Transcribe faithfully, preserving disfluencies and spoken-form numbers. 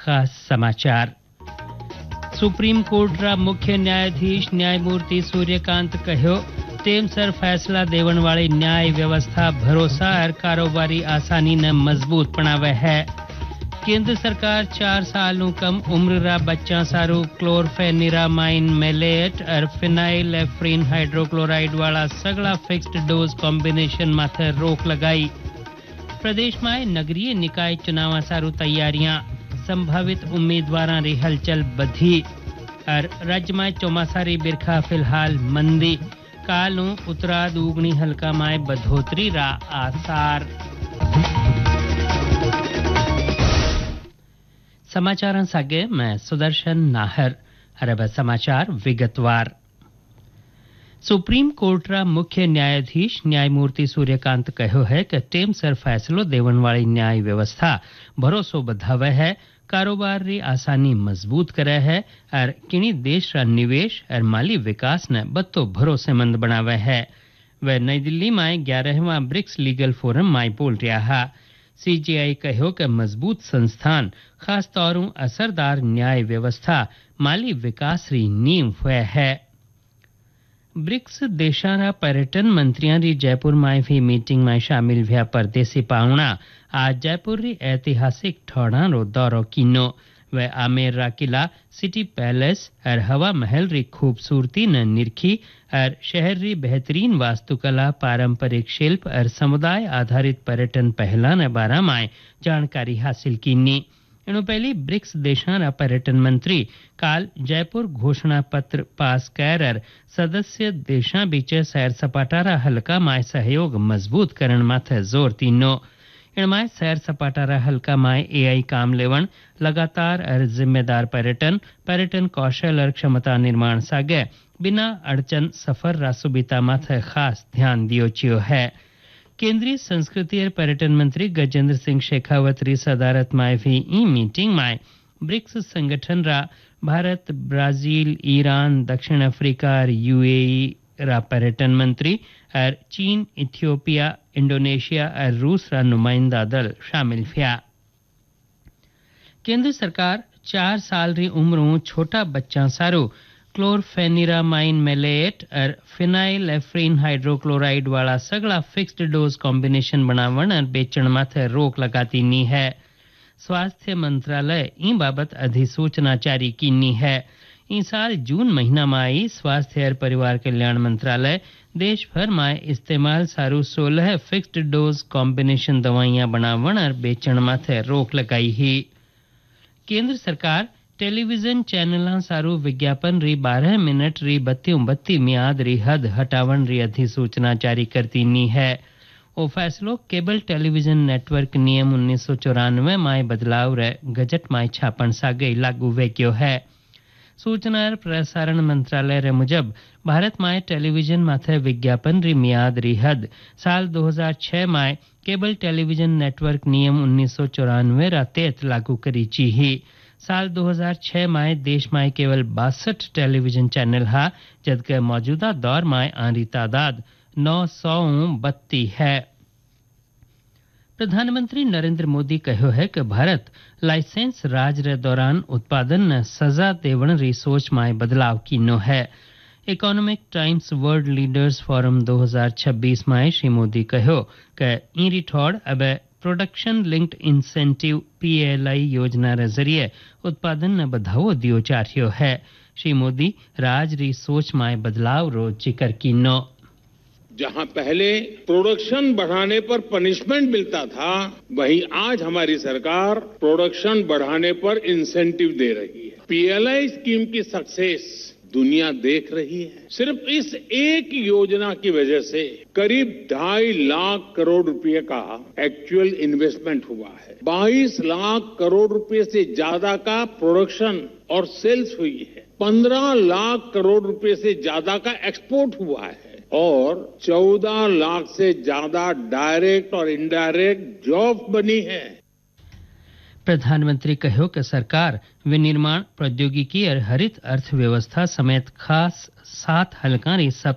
खास समाचार। Supreme court रा मुख्य न्यायाधीश न्यायमूर्ति सूर्यकांत कहो टेम सर फैसला देवन वाली न्याय व्यवस्था भरोसा और कारोबारी आसानी ने मजबूत बनावे है। केंद्र सरकार चार सालों कम उम्र रा बच्चा सारू क्लोरफेनिरामाइन मेलेट और फिनाइल एफ्रीन हाइड्रोक्लोराइड वाला सगला फिक्स्ड डोज कॉम्बिनेशन माथे रोक लगाई। प्रदेश में नगरीय निकाय चुनाव सारू तैयारियां, संभावित उम्मीदवारों री हलचल बधी और राज्य में चौमासारी बिरखा फिलहाल मंदी, कालू उत्तराद उगनी हल्का में बढ़ोतरी रा आसार। समाचार सागे मैं सुदर्शन नाहर। अरब समाचार विगतवार। सुप्रीम कोर्ट रा मुख्य न्यायाधीश न्यायमूर्ति सूर्यकांत कहो है कि टेम सर फैसलो देवन वाली न्याय व्यवस्था भरोसो बधावे है, कारोबार री आसानी मजबूत करे है और किनी देश रा निवेश और माली विकास ने बत्तो भरोसेमंद बनावे है। वह नई दिल्ली में ग्यारहवां ब्रिक्स लीगल फोरम में बोल रहा है। सीजीआई कहो कि मजबूत संस्थान खास तौर असरदार न्याय व्यवस्था माली विकास री नींव हुए है। ब्रिक्स देशारा पर्यटन मंत्रियों री जयपुर में भी मीटिंग में शामिल हुआ परदेसी पाहुणा आज जयपुर री ऐतिहासिक ठौड़ा रो दौरो कीनो। वे आमेर रा किला, सिटी पैलेस और हवा महल री खूबसूरती न निरखी और शहर री बेहतरीन वास्तुकला, पारंपरिक शिल्प और समुदाय आधारित पर्यटन पहला ने बारे में जानकारी हासिल कीनी। इनु पहली ब्रिक्स देशां पर्यटन मंत्री काल जयपुर घोषणा पत्र पास कर सदस्य देशां बीच सैर सपाटारा हल्का में सहयोग मजबूत करण माथे जोर तीनो। इनमें सैर सपाटारा हल्का में एआई काम लेवण, लगातार और जिम्मेदार पर्यटन, पर्यटन कौशल और क्षमता निर्माण सागे बिना अड़चन सफर रा सुविधा माथे खास ध्यान दियो चियो है। केंद्रीय संस्कृति और पर्यटन मंत्री गजेंद्र सिंह शेखावत री सदारत में भी ई मीटिंग में ब्रिक्स संगठन रा भारत, ब्राजील, ईरान, दक्षिण अफ्रीका और यूएई रा पर्यटन मंत्री और चीन, इथियोपिया, इंडोनेशिया और रूस रा नुमाइंदा दल शामिल हुआ। केंद्र सरकार चार साल री उम्रों छोटा बच्चा सारू क्लोरफेनिरामाइन मेलेट और फिनाइल एफ्रीन हाइड्रोक्लोराइड वाला सगला फिक्स्ड डोज कॉम्बिनेशन बनावन और बेचण माथे रोक लगाती नी है। स्वास्थ्य मंत्रालय ई बाबत अधिसूचना जारी कीनी है। इस साल जून महीना में आई स्वास्थ्य और परिवार कल्याण मंत्रालय देश भर में इस्तेमाल सारू सोलह फिक्स्ड डोज कॉम्बिनेशन दवाइयां बनावन और बेचण माथे रोक लगाई ही। केंद्र सरकार टेलीविजन चैनल सारू विज्ञापन री बारह मिनट री बत्ती बत्ती मियाद री हद हटावन री अधिसूचना जारी करती नी है। वो फैसलो केबल टेलीविजन नेटवर्क नियम उन्नीस सौ चौरानवे में बदलाव रे गजट में छापन सागे लागू वेक्यो है। सूचना और प्रसारण मंत्रालय रे मुजब भारत में टेलीविजन माथे विज्ञापन री मियाद री हद साल दो हज़ार छह में केबल टेलीविजन नेटवर्क नियम उन्नीस सौ चौरानवे रा तहत लागू करी ची ही। साल दो हज़ार छह में देश में केवल बासठ टेलीविजन चैनल हा, जबकि मौजूदा दौर में आनी तादाद नौ सौ बत्ती है। प्रधानमंत्री नरेंद्र मोदी कहो है कि भारत लाइसेंस राज रे दौरान उत्पादन न सजा देवण री सोच में बदलाव कीनो है। Economic times world leaders forum दो हज़ार छब्बीस में श्री मोदी कहो कि ई रिठौड़ अब प्रोडक्शन लिंक्ड इंसेंटिव पीएलआई योजना रे जरिए उत्पादन न बढ़ावो दियो जा रह्यो है। श्री मोदी राज री सोच में बदलाव रो जिक्र कीनो। जहां पहले प्रोडक्शन बढ़ाने पर पनिशमेंट मिलता था, वहीं आज हमारी सरकार प्रोडक्शन बढ़ाने पर इंसेंटिव दे रही है। पीएलआई स्कीम की सक्सेस दुनिया देख रही है। सिर्फ इस एक योजना की वजह से करीब ढाई लाख करोड़ रुपए का एक्चुअल इन्वेस्टमेंट हुआ है। बाईस लाख करोड़ रुपए से ज्यादा का प्रोडक्शन और सेल्स हुई है। पंद्रह लाख करोड़ रुपए से ज्यादा का एक्सपोर्ट हुआ है और चौदह लाख से ज्यादा डायरेक्ट और इनडायरेक्ट जॉब बनी है। प्रधानमंत्री कहो कि सरकार विनिर्माण, प्रौद्योगिकी और हरित अर्थव्यवस्था समेत खास सात हलकां री